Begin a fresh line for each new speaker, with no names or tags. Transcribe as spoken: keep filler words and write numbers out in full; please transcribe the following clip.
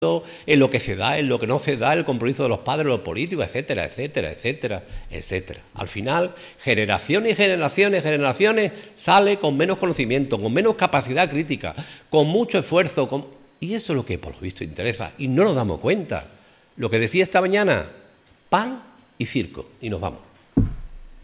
en lo que se da, en lo que no se da, el compromiso de los padres, los políticos, etcétera, etcétera, etcétera, etcétera. Al final, generaciones y generaciones, generaciones, sale con menos conocimiento, con menos capacidad crítica, con mucho esfuerzo, con... y eso es lo que por lo visto interesa, y no nos damos cuenta. Lo que decía esta mañana, pan y circo, y nos vamos.